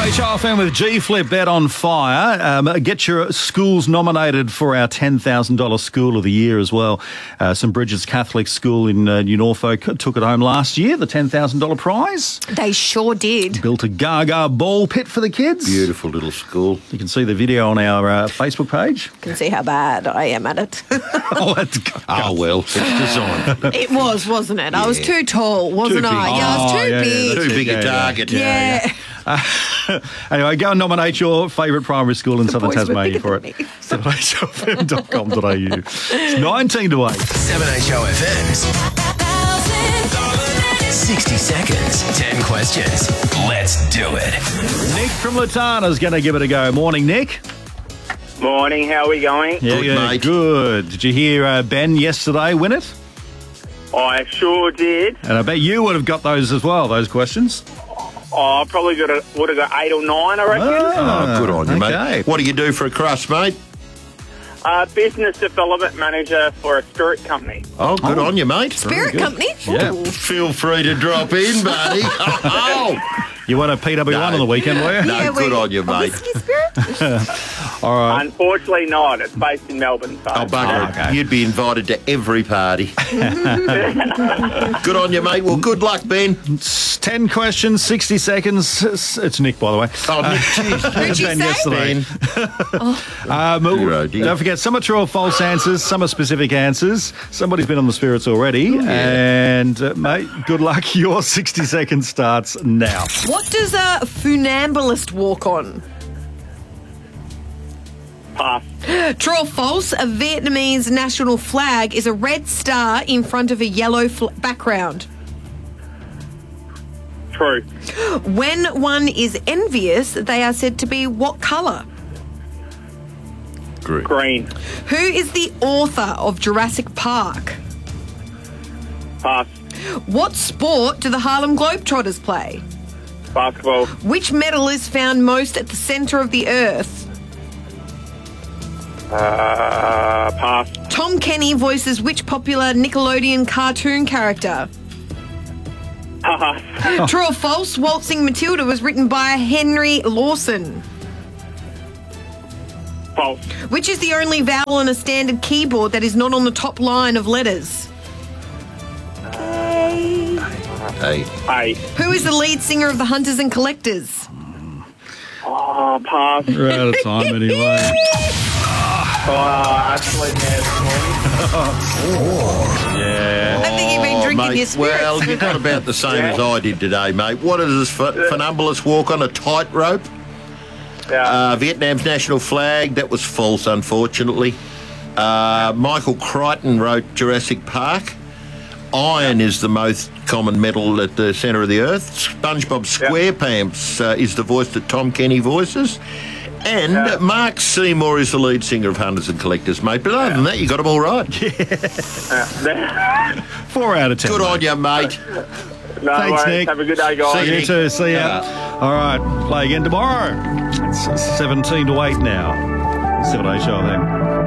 HRFM with G-Flip Bet on Fire. Get your schools nominated for our $10,000 School of the Year as well. St Bridget's Catholic School in New Norfolk took it home last year, the $10,000 prize. They sure did. Built a gaga ball pit for the kids. Beautiful little school. You can see the video on our Facebook page. You can see how bad I am at it. Well, it's designed. It was, wasn't it? I was too tall, wasn't Too big. I? Yeah, I was too big. Too big a target. Yeah. Anyway, go and nominate your favourite primary school in southern boys were Tasmania bigger for than it. me. 7hfm.com.au. It's 19 to 8. 7HOFM's 60 seconds, 10 questions. Let's do it. Nick from Latana's going to give it a go. Morning, Nick. Morning, how are we going? Yeah, Good, mate. Good. Did you hear Ben yesterday win it? I sure did. And I bet you would have got those as well, those questions. I probably would have got 8 or 9, I reckon. Oh, good on you, okay. mate. What do you do for a crust, mate? Business development manager for a spirit company. Oh, good on you, mate. Spirit company? Yeah. Ooh. Feel free to drop in, buddy. You won a PW1 on the weekend, were you? No, Yeah, good on you, a mate. whiskey spirit? All right. Unfortunately not. It's based in Melbourne. So. Oh, bugger it. Okay. You'd be invited to every party. Good on you, mate. Well, good luck, Ben. It's 10 questions, 60 seconds. It's Nick, by the way. Oh, Nick, cheers. Who'd you Ben say? yesterday. Hero, dear. Don't forget, some are true or false answers, some are specific answers. Somebody's been on the spirits already. And, mate, good luck. Your 60 seconds starts now. What does a funambulist walk on? Pass. True or false, a Vietnamese national flag is a red star in front of a yellow background. True. When one is envious, they are said to be what colour? Green. Who is the author of Jurassic Park? Pass. What sport do the Harlem Globetrotters play? Basketball. Which metal is found most at the centre of the Earth? Pass. Tom Kenny voices which popular Nickelodeon cartoon character? Pass. True or false, Waltzing Matilda was written by Henry Lawson. False. Which is the only vowel on a standard keyboard that is not on the top line of letters? Hey. A. Who is the lead singer of the Hunters and Collectors? Oh, pass. We're out of time anyway. Absolutely Yeah. I think you've been drinking Mate, your spirits. well, you got about the same as I did today, mate. What does this funambulist walk on? A tightrope? Yeah. Vietnam's national flag, that was false, unfortunately. Michael Crichton wrote Jurassic Park. Iron is the most common metal at the centre of the Earth. SpongeBob SquarePants is the voice that Tom Kenny voices. And Mark Seymour is the lead singer of Hunters and Collectors, mate. But other than that, you got them all right. 4 out of 10. Good on you, mate. No Thanks, worries. Nick. Have a good day, guys. See you, You Nick. too. See ya. All right. Play again tomorrow. It's 17 to 8 now. 7 Show, I think.